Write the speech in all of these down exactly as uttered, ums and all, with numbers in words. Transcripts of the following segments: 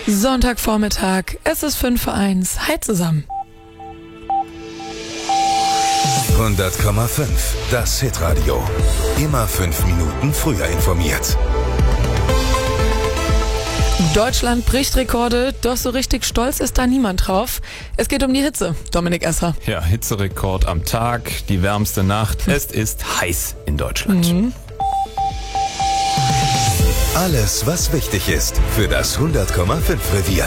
Sonntagvormittag, es ist fünf vor eins. Hi zusammen. hundert Komma fünf, das Hitradio. Immer fünf Minuten früher informiert. Deutschland bricht Rekorde, doch so richtig stolz ist da niemand drauf. Es geht um die Hitze. Dominik Esser. Ja, Hitzerekord am Tag, die wärmste Nacht. Es ist heiß in Deutschland. Mhm. Alles, was wichtig ist für das hundert Komma fünf Revier.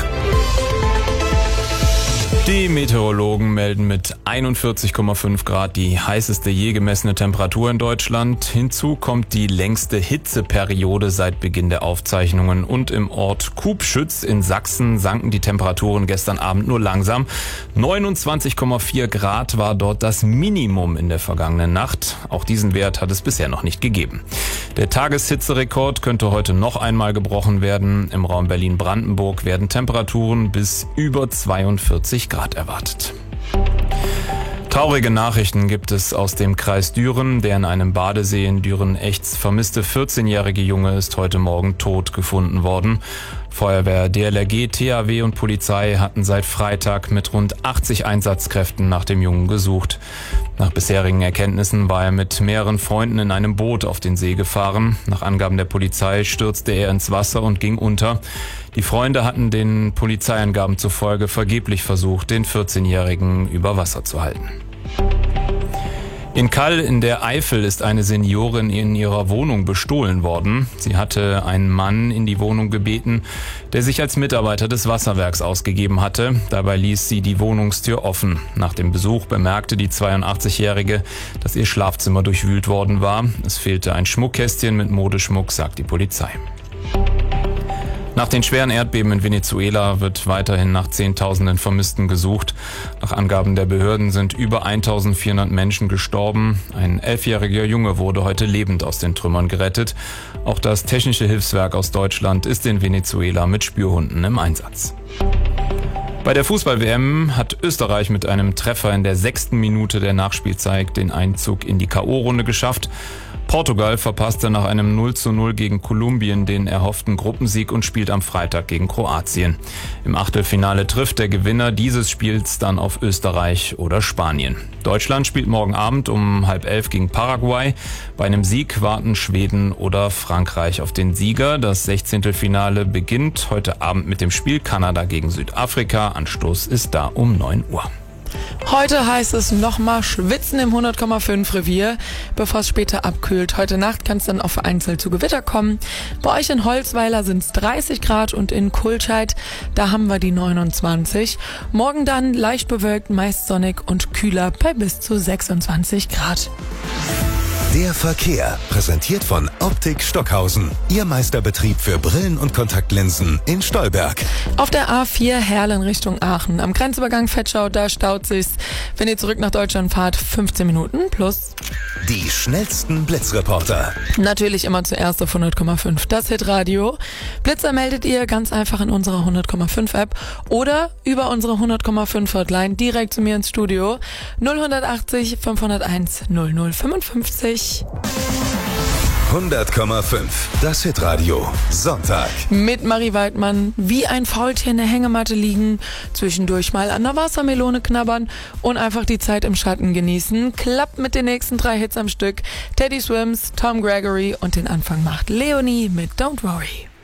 Die Meteorologen melden mit einundvierzig Komma fünf Grad die heißeste je gemessene Temperatur in Deutschland. Hinzu kommt die längste Hitzeperiode seit Beginn der Aufzeichnungen. Und im Ort Kubschütz in Sachsen sanken die Temperaturen gestern Abend nur langsam. neunundzwanzig Komma vier Grad war dort das Minimum in der vergangenen Nacht. Auch diesen Wert hat es bisher noch nicht gegeben. Der Tageshitzerekord könnte heute noch einmal gebrochen werden. Im Raum Berlin-Brandenburg werden Temperaturen bis über zweiundvierzig Grad erwartet. Traurige Nachrichten gibt es aus dem Kreis Düren. Der in einem Badesee in Düren-Echts vermisste vierzehnjährige Junge ist heute Morgen tot gefunden worden. Feuerwehr, D L R G, T H W und Polizei hatten seit Freitag mit rund achtzig Einsatzkräften nach dem Jungen gesucht. Nach bisherigen Erkenntnissen war er mit mehreren Freunden in einem Boot auf den See gefahren. Nach Angaben der Polizei stürzte er ins Wasser und ging unter. Die Freunde hatten den Polizeiangaben zufolge vergeblich versucht, den vierzehnjährigen über Wasser zu halten. In Kall in der Eifel ist eine Seniorin in ihrer Wohnung bestohlen worden. Sie hatte einen Mann in die Wohnung gebeten, der sich als Mitarbeiter des Wasserwerks ausgegeben hatte. Dabei ließ sie die Wohnungstür offen. Nach dem Besuch bemerkte die zweiundachtzigjährige, dass ihr Schlafzimmer durchwühlt worden war. Es fehlte ein Schmuckkästchen mit Modeschmuck, sagt die Polizei. Nach den schweren Erdbeben in Venezuela wird weiterhin nach Zehntausenden Vermissten gesucht. Nach Angaben der Behörden sind über eintausendvierhundert Menschen gestorben. Ein elfjähriger Junge wurde heute lebend aus den Trümmern gerettet. Auch das Technische Hilfswerk aus Deutschland ist in Venezuela mit Spürhunden im Einsatz. Bei der Fußball-W M hat Österreich mit einem Treffer in der sechsten Minute der Nachspielzeit den Einzug in die K O-Runde geschafft. Portugal verpasste nach einem null zu null gegen Kolumbien den erhofften Gruppensieg und spielt am Freitag gegen Kroatien. Im Achtelfinale trifft der Gewinner dieses Spiels dann auf Österreich oder Spanien. Deutschland spielt morgen Abend um halb elf gegen Paraguay. Bei einem Sieg warten Schweden oder Frankreich auf den Sieger. Das Sechzehntelfinale beginnt heute Abend mit dem Spiel Kanada gegen Südafrika. Anstoß ist da um neun Uhr. Heute heißt es nochmal schwitzen im hundert Komma fünf Revier, bevor es später abkühlt. Heute Nacht kann es dann auch vereinzelt zu Gewitter kommen. Bei euch in Holzweiler sind es dreißig Grad und in Kulscheid, da haben wir die neunundzwanzig. Morgen dann leicht bewölkt, meist sonnig und kühler bei bis zu sechsundzwanzig Grad. Der Verkehr, präsentiert von Optik Stockhausen. Ihr Meisterbetrieb für Brillen und Kontaktlinsen in Stolberg. Auf der A vier Herlen Richtung Aachen. Am Grenzübergang Vetschau, da staut sich's. Wenn ihr zurück nach Deutschland fahrt, fünfzehn Minuten plus. Die schnellsten Blitzreporter. Natürlich immer zuerst auf hundert Komma fünf. Das Hitradio. Blitzer meldet ihr ganz einfach in unserer hundert Komma fünf App oder über unsere hundert Komma fünf Hotline direkt zu mir ins Studio. null achtzig fünfhunderteins null null fünfundfünfzig. hundert Komma fünf, das Hitradio, Sonntag. Mit Marie Waldmann, wie ein Faultier in der Hängematte liegen, zwischendurch mal an der Wassermelone knabbern und einfach die Zeit im Schatten genießen. Klappt mit den nächsten drei Hits am Stück. Teddy Swims, Tom Gregory und den Anfang macht Leonie mit Don't Worry.